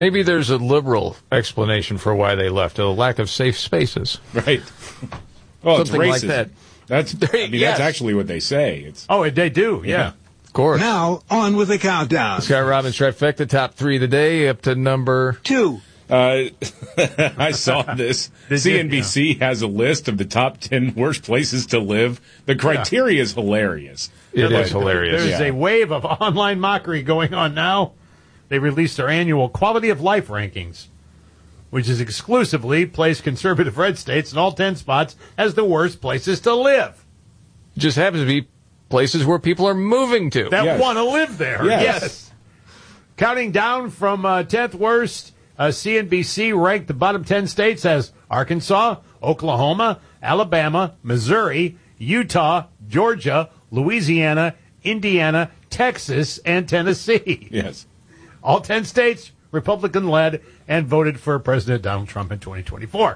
Maybe there's a liberal explanation for why they left, a lack of safe spaces. Right. Well, something it's like that. That's actually what they say. They do, yeah. Of course. Now, on with the countdown. Scott Robbins trifecta, top 3 of the day, up to number 2. I saw this. CNBC has a list of the top 10 worst places to live. The criteria is hilarious. It is hilarious. There's a wave of online mockery going on now. They released their annual quality of life rankings, which is exclusively placed conservative red states in all 10 spots as the worst places to live. Just happens to be places where people are moving to. That want to live there. Yes. Counting down from 10th worst, CNBC ranked the bottom 10 states as Arkansas, Oklahoma, Alabama, Missouri, Utah, Georgia, Louisiana, Indiana, Texas, and Tennessee. Yes. All 10 states Republican-led and voted for President Donald Trump in 2024.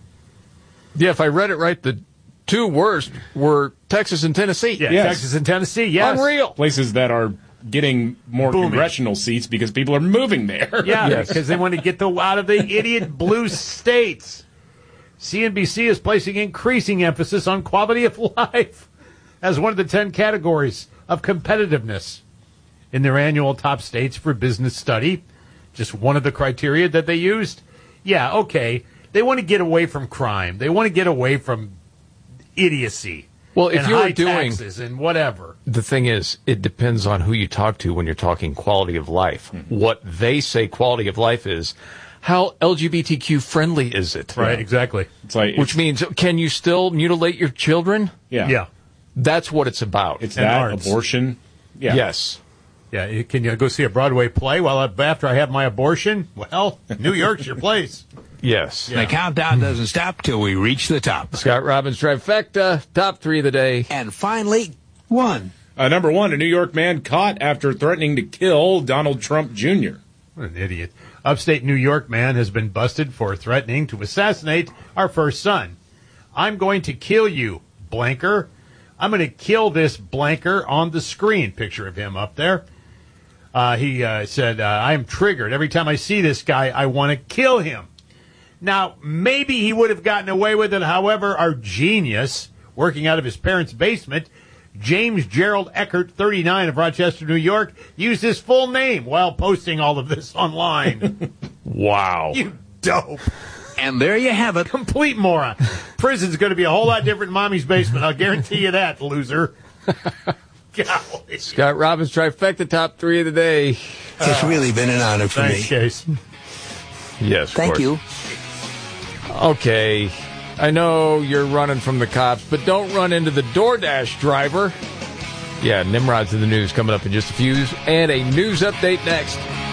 Yeah, if I read it right, the 2 worst were Texas and Tennessee. Yeah, yes. Texas and Tennessee, yes. Unreal. Places that are getting more congressional seats because people are moving there. Yeah, because they want to get out of the idiot blue states. CNBC is placing increasing emphasis on quality of life as one of the 10 categories of competitiveness in their annual top states for business study. Just one of the criteria that they used. Yeah, okay. They want to get away from crime. They want to get away from idiocy. Well, if you're doing taxes and whatever. The thing is, it depends on who you talk to when you're talking quality of life. Mm-hmm. What they say quality of life is, how LGBTQ friendly is it? Right, exactly. Which means, can you still mutilate your children? Yeah. That's what it's about. It's that, abortion. Yeah. Yes. Yeah, can you go see a Broadway play after I have my abortion? Well, New York's your place. Yes. Yeah. The countdown doesn't stop till we reach the top. Scott Robbins trifecta, top 3 of the day. And finally, 1. Number 1, a New York man caught after threatening to kill Donald Trump Jr. What an idiot. Upstate New York man has been busted for threatening to assassinate our first son. I'm going to kill you, blanker. I'm going to kill this blanker on the screen. Picture of him up there. He said, I'm triggered. Every time I see this guy, I want to kill him. Now, maybe he would have gotten away with it. However, our genius, working out of his parents' basement, James Gerald Eckert, 39 of Rochester, New York, used his full name while posting all of this online. Wow. You dope. And there you have it. Complete moron. Prison's going to be a whole lot different in Mommy's basement. I'll guarantee you that, loser. Golly. Scott Robbins trifecta, top 3 of the day. It's really been an honor for Thanks, me. Case. Yes, of Thank course. you. Okay, I know you're running from the cops, but don't run into the DoorDash driver. Yeah, Nimrod's in the news coming up in just a few, and a news update next.